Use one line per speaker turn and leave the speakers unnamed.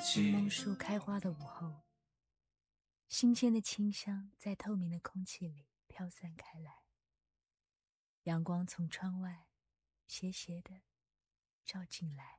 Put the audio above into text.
柠檬树开花的午后，新鲜的清香在透明的空气里飘散开来，阳光从窗外斜斜地照进来。